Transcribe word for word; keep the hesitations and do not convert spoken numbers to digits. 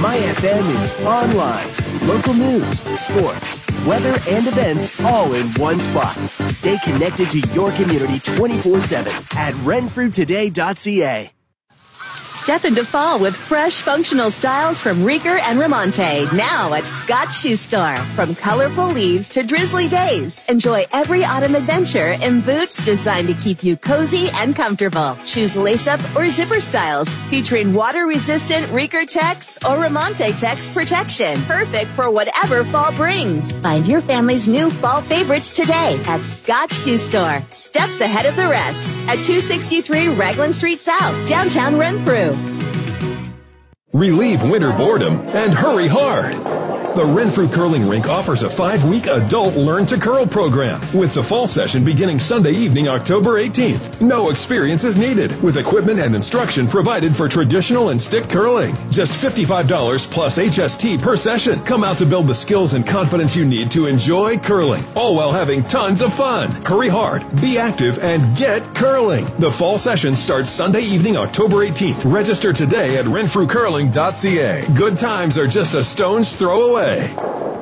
My F M is online. Local news, sports, weather, and events all in one spot. Stay connected to your community twenty-four seven at renfrew today dot c a. Step into fall with fresh, functional styles from Rieger and Ramonte. Now at Scott's Shoe Store. From colorful leaves to drizzly days, enjoy every autumn adventure in boots designed to keep you cozy and comfortable. Choose lace-up or zipper styles featuring water-resistant Rieger Tex or Ramonte Tex protection. Perfect for whatever fall brings. Find your family's new fall favorites today at Scott's Shoe Store. Steps ahead of the rest at two sixty-three Raglan Street South, downtown Renfrew. Relieve winter boredom and hurry hard. The Renfrew Curling Rink offers a five-week adult Learn to Curl program with the fall session beginning Sunday evening, October eighteenth. No experience is needed, with equipment and instruction provided for traditional and stick curling. Just fifty-five dollars plus H S T per session. Come out to build the skills and confidence you need to enjoy curling, all while having tons of fun. Hurry hard, be active, and get curling. The fall session starts Sunday evening, October eighteenth. Register today at renfrew curling dot c a. Good times are just a stone's throw away.